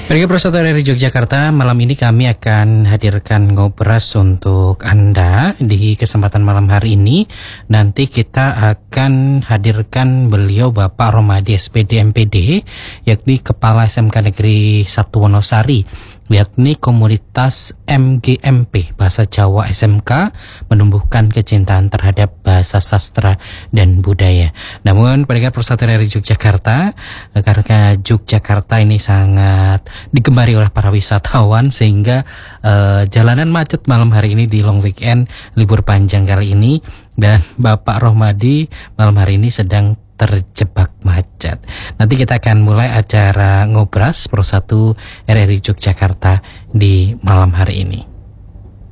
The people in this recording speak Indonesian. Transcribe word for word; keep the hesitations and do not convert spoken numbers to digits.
Pergi Persatuan dari Yogyakarta, malam ini kami akan hadirkan ngobras untuk Anda di kesempatan malam hari ini. Nanti kita akan hadirkan beliau Bapak Romadi S P D M P D, yakni Kepala S M K Negeri satu Wonosari, yakni komunitas M G M P Bahasa Jawa S M K, menumbuhkan kecintaan terhadap bahasa sastra dan budaya. Namun pendengar Persatuan dari Yogyakarta, karena Yogyakarta ini sangat digemari oleh para wisatawan sehingga uh, jalanan macet malam hari ini di long weekend libur panjang kali ini, dan Bapak Romadi malam hari ini sedang terjebak macet. Nanti kita akan mulai acara ngobras Pro satu R R I Yogyakarta di malam hari ini.